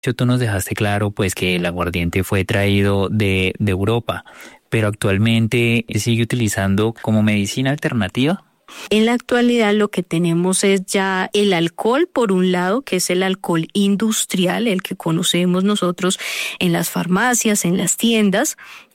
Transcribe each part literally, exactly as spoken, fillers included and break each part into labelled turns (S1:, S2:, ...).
S1: Tú nos dejaste claro pues que el aguardiente fue traído de, de Europa, pero actualmente se sigue utilizando como medicina alternativa.
S2: En la actualidad lo que tenemos es ya el alcohol, por un lado, que es el alcohol industrial, el que conocemos nosotros en las farmacias, en las tiendas,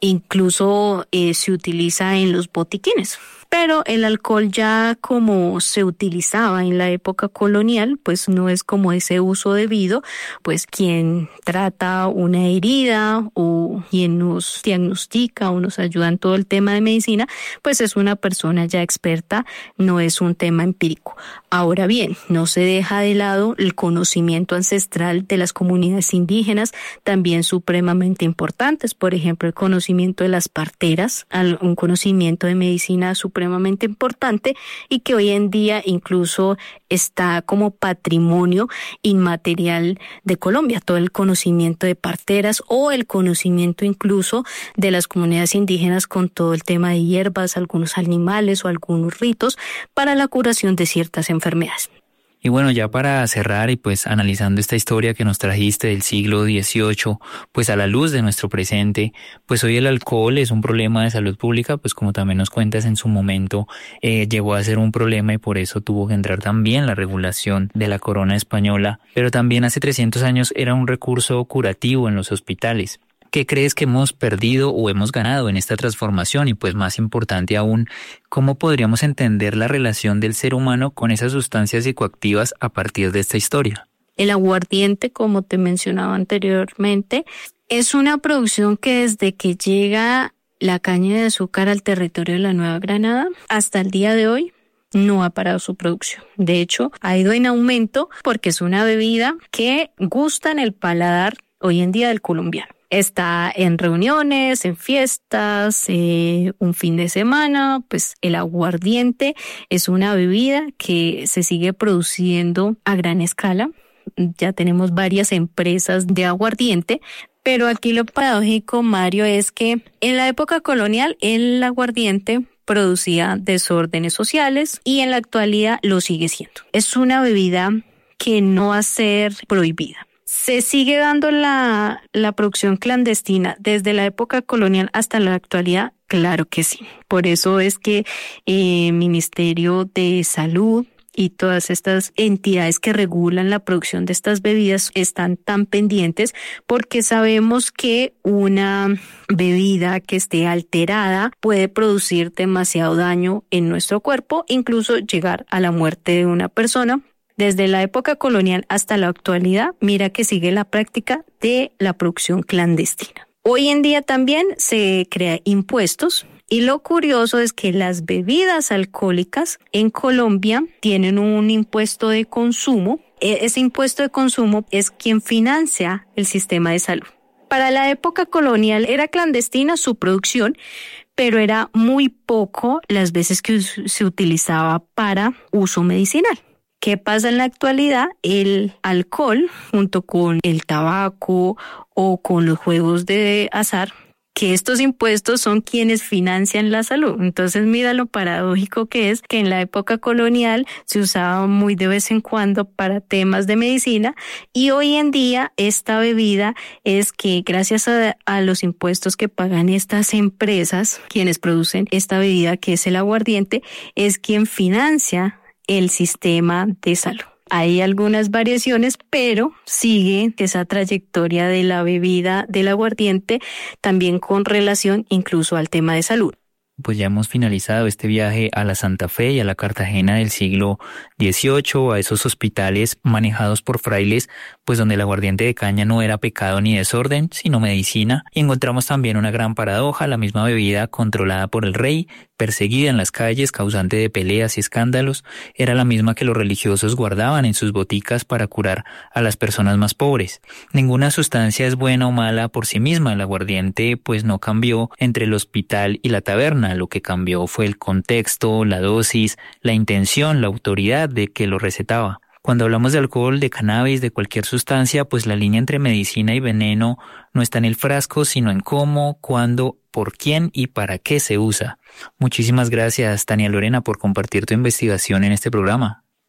S2: incluso eh, se utiliza en los botiquines. Pero el alcohol ya como se utilizaba en la época colonial, pues no es como ese uso debido, pues quien trata una herida o quien nos diagnostica o nos ayuda en todo el tema de medicina, pues es una persona ya experta, no es un tema empírico. Ahora bien, no se deja de lado el conocimiento ancestral de las comunidades indígenas, también supremamente importantes, por ejemplo, el conocimiento de las parteras, un conocimiento de medicina supremamente importante y que hoy en día incluso está como patrimonio inmaterial de Colombia, todo el conocimiento de parteras o el conocimiento incluso de las comunidades indígenas con todo el tema de hierbas, algunos animales o algunos ritos para la curación de ciertas enfermedades.
S1: Y bueno, ya para cerrar y pues analizando esta historia que nos trajiste del siglo dieciocho, pues a la luz de nuestro presente, pues hoy el alcohol es un problema de salud pública, pues como también nos cuentas en su momento, eh, llegó a ser un problema y por eso tuvo que entrar también la regulación de la corona española, pero también hace trescientos años era un recurso curativo en los hospitales. ¿Qué crees que hemos perdido o hemos ganado en esta transformación? Y pues más importante aún, ¿cómo podríamos entender la relación del ser humano con esas sustancias psicoactivas a partir de esta historia?
S2: El aguardiente, como te mencionaba anteriormente, es una producción que desde que llega la caña de azúcar al territorio de la Nueva Granada hasta el día de hoy no ha parado su producción. De hecho, ha ido en aumento porque es una bebida que gusta en el paladar hoy en día del colombiano. Está en reuniones, en fiestas, eh, un fin de semana, pues el aguardiente es una bebida que se sigue produciendo a gran escala. Ya tenemos varias empresas de aguardiente, pero aquí lo paradójico, Mario, es que en la época colonial el aguardiente producía desórdenes sociales y en la actualidad lo sigue siendo. Es una bebida que no va a ser prohibida. ¿Se sigue dando la, la producción clandestina desde la época colonial hasta la actualidad? Claro que sí. Por eso es que el eh, Ministerio de Salud y todas estas entidades que regulan la producción de estas bebidas están tan pendientes porque sabemos que una bebida que esté alterada puede producir demasiado daño en nuestro cuerpo, incluso llegar a la muerte de una persona. Desde la época colonial hasta la actualidad, mira que sigue la práctica de la producción clandestina. Hoy en día también se crean impuestos y lo curioso es que las bebidas alcohólicas en Colombia tienen un impuesto de consumo. Ese impuesto de consumo es quien financia el sistema de salud. Para la época colonial era clandestina su producción, pero era muy poco las veces que se utilizaba para uso medicinal. ¿Qué pasa en la actualidad? El alcohol, junto con el tabaco o con los juegos de azar, que estos impuestos son quienes financian la salud. Entonces mira lo paradójico que es que en la época colonial se usaba muy de vez en cuando para temas de medicina y hoy en día esta bebida es que gracias a, a los impuestos que pagan estas empresas, quienes producen esta bebida que es el aguardiente, es quien financia el sistema de salud. Hay algunas variaciones, pero sigue esa trayectoria de la bebida del aguardiente también con relación incluso al tema de salud.
S1: Pues ya hemos finalizado este viaje a la Santa Fe y a la Cartagena del siglo dieciocho, a esos hospitales manejados por frailes, pues donde el aguardiente de caña no era pecado ni desorden, sino medicina. Y encontramos también una gran paradoja, la misma bebida controlada por el rey, perseguida en las calles, causante de peleas y escándalos, era la misma que los religiosos guardaban en sus boticas para curar a las personas más pobres. Ninguna sustancia es buena o mala por sí misma. El aguardiente pues no cambió entre el hospital y la taberna. Lo que cambió fue el contexto, la dosis, la intención, la autoridad de que lo recetaba. Cuando hablamos de alcohol, de cannabis, de cualquier sustancia, pues la línea entre medicina y veneno no está en el frasco, sino en cómo, cuándo, por quién y para qué se usa. Muchísimas gracias, Tania Lorena, por compartir tu investigación en este programa.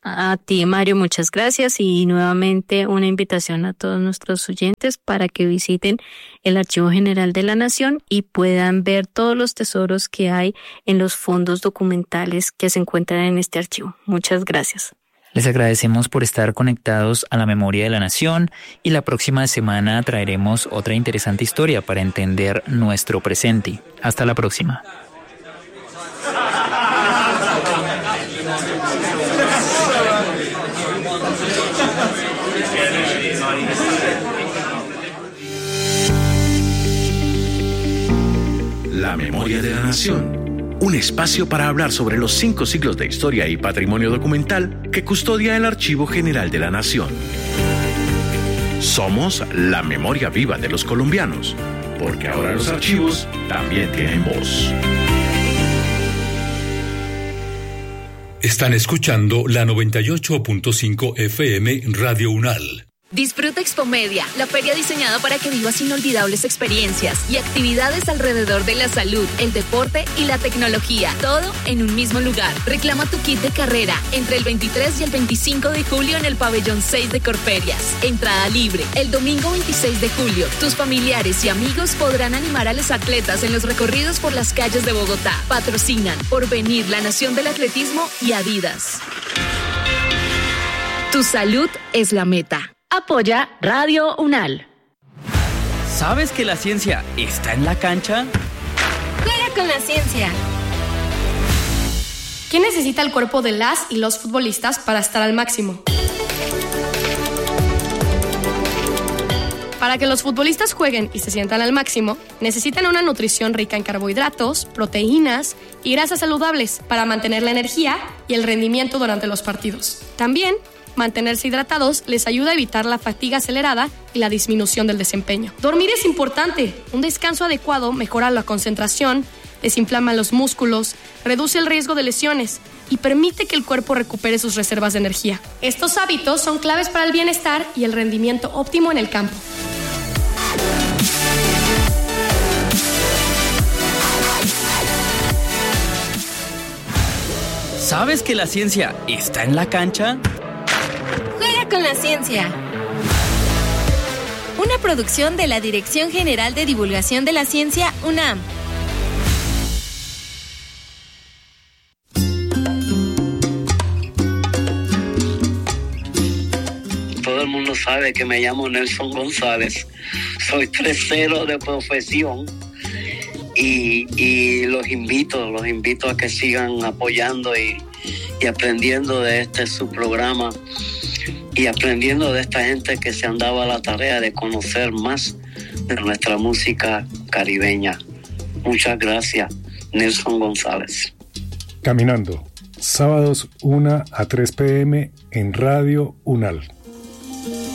S2: A ti, Mario, muchas gracias y nuevamente una invitación a todos nuestros oyentes para que visiten el Archivo General de la Nación y puedan ver todos los tesoros que hay en los fondos documentales que se encuentran en este archivo. Muchas gracias.
S1: Les agradecemos por estar conectados a la memoria de la nación y la próxima semana traeremos otra interesante historia para entender nuestro presente. Hasta la próxima.
S3: La memoria de la nación. Un espacio para hablar sobre los cinco siglos de historia y patrimonio documental que custodia el Archivo General de la Nación. Somos la memoria viva de los colombianos, porque ahora los archivos también tienen voz.
S4: Están escuchando la noventa y ocho punto cinco F M Radio UNAL.
S5: Disfruta Expomedia, la feria diseñada para que vivas inolvidables experiencias y actividades alrededor de la salud, el deporte y la tecnología, todo en un mismo lugar. Reclama tu kit de carrera entre el veintitrés y el veinticinco de julio en el pabellón seis de Corferias. Entrada libre. El domingo veintiséis de julio, tus familiares y amigos podrán animar a los atletas en los recorridos por las calles de Bogotá. Patrocinan Porvenir, la Nación del Atletismo y Adidas. Tu salud es la meta. Apoya Radio UNAL.
S6: ¿Sabes que la ciencia está en la cancha?
S7: Juega con la ciencia.
S8: ¿Qué necesita el cuerpo de las y los futbolistas para estar al máximo? Para que los futbolistas jueguen y se sientan al máximo, necesitan una nutrición rica en carbohidratos, proteínas y grasas saludables para mantener la energía y el rendimiento durante los partidos. También, mantenerse hidratados les ayuda a evitar la fatiga acelerada y la disminución del desempeño. Dormir es importante. Un descanso adecuado mejora la concentración, desinflama los músculos, reduce el riesgo de lesiones y permite que el cuerpo recupere sus reservas de energía. Estos hábitos son claves para el bienestar y el rendimiento óptimo en el campo.
S6: ¿Sabes que la ciencia está en la cancha?
S7: Juega con la ciencia. Una producción de la Dirección General de Divulgación de la Ciencia, UNAM.
S9: Todo el mundo sabe que me llamo Nelson González. Soy tercero de profesión. Y, y los invito, los invito a que sigan apoyando y, y aprendiendo de este su programa y aprendiendo de esta gente que se han dado a la tarea de conocer más de nuestra música caribeña. Muchas gracias, Nelson González.
S10: Caminando, sábados una a tres p m en Radio UNAL.